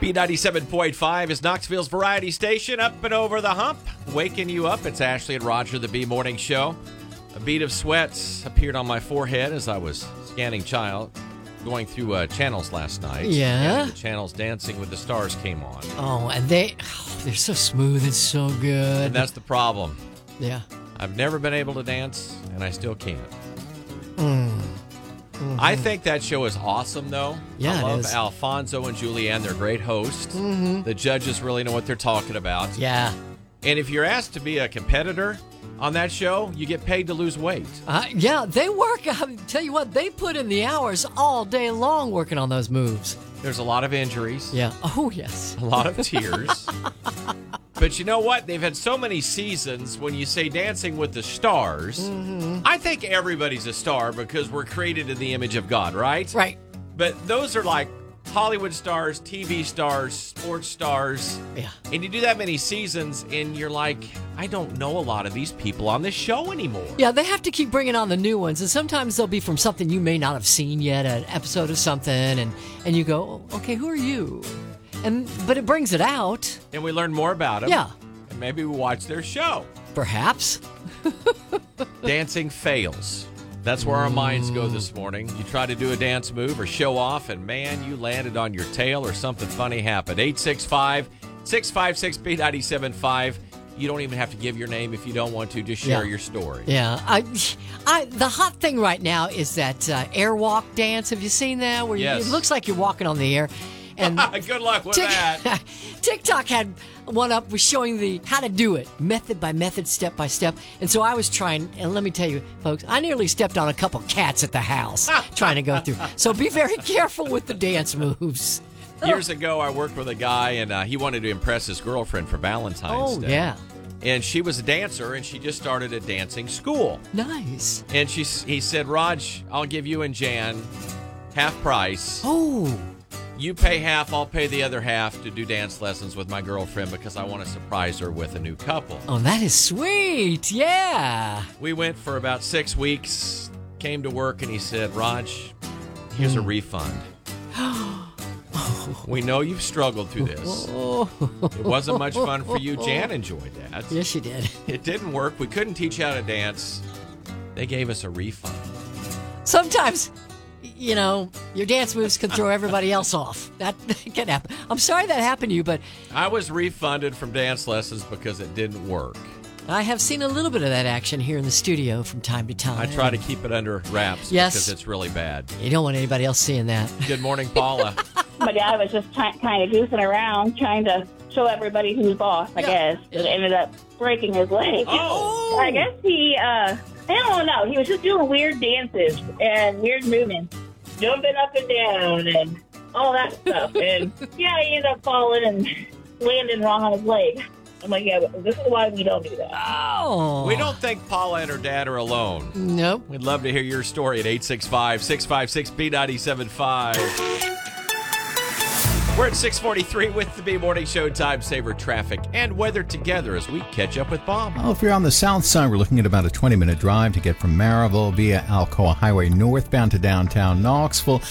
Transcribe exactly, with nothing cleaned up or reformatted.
B ninety-seven point five is Knoxville's variety station, up and over the hump, waking you up. It's Ashley and Roger, the B Morning Show. A bead of sweat appeared on my forehead as I was scanning child, going through uh, channels last night. Yeah? And the channels Dancing with the Stars came on. Oh, and they, oh, they're so smooth and so good. And that's the problem. Yeah. I've never been able to dance, and I still can't. Mm. Mm-hmm. I think that show is awesome, though. Yeah, I it love is. Alfonso and Julianne. They're great hosts. Mm-hmm. The judges really know what they're talking about. Yeah. And if you're asked to be a competitor on that show, you get paid to lose weight. Uh, yeah, they work. I tell you what, they put in the hours all day long working on those moves. There's a lot of injuries. Yeah. Oh, yes. A lot of tears. But you know what? They've had so many seasons. When you say Dancing with the Stars, mm-hmm. I think everybody's a star because we're created in the image of God, right? Right. But those are like Hollywood stars, T V stars, sports stars. Yeah. And you do that many seasons, and you're like, I don't know a lot of these people on this show anymore. Yeah, they have to keep bringing on the new ones, and sometimes they'll be from something you may not have seen yet, an episode of something, and, and you go, oh, okay, who are you? And But it brings it out. And we learn more about them. Yeah. And maybe we watch their show. Perhaps. Dancing fails. That's where our minds go this morning. You try to do a dance move or show off, and man, you landed on your tail or something funny happened. eight six five, six five six, B nine seven five. You don't even have to give your name if you don't want to. Just share Yeah. your story. Yeah. I, I, the hot thing right now is that uh, airwalk dance. Have you seen that? Where you, Yes. it looks like you're walking on the air. And Good luck with Tik- that. TikTok had one up was showing the how to do it, method by method, step by step. And so I was trying, and let me tell you, folks, I nearly stepped on a couple cats at the house trying to go through. So be very careful with the dance moves. Years ago, I worked with a guy, and uh, he wanted to impress his girlfriend for Valentine's Oh, Day. yeah. And she was a dancer, and she just started a dancing school. Nice. And she, he said, Raj, I'll give you and Jan half price. Oh. You pay half, I'll pay the other half to do dance lessons with my girlfriend because I want to surprise her with a new couple. Oh, that is sweet. Yeah. We went for about six weeks, came to work, and he said, Raj, here's a refund. We know you've struggled through this. It wasn't much fun for you. Jan enjoyed that. Yes, you did. It didn't work. We couldn't teach you how to dance. They gave us a refund. Sometimes, you know, your dance moves can throw everybody else off. That, that can happen. I'm sorry that happened to you, but I was refunded from dance lessons because it didn't work. I have seen a little bit of that action here in the studio from time to time. I try to keep it under wraps Yes. because it's really bad. You don't want anybody else seeing that. Good morning, Paula. My dad was just t- kind of goofing around, trying to show everybody who's boss, I Yeah. guess. It ended up breaking his leg. Oh! I guess he, uh, I don't know, he was just doing weird dances and weird movements, jumping up and down and all that stuff. And, yeah, he ended up falling and landing wrong on his leg. I'm like, yeah, this is why we don't do that. Oh. We don't think Paula and her dad are alone. Nope. We'd love to hear your story at eight six five, six five six, B nine seven five. We're at six forty-three with the B Morning Show time saver traffic and weather together as we catch up with Bob. Well, if you're on the south side, we're looking at about a twenty-minute drive to get from Maryville via Alcoa Highway northbound to downtown Knoxville.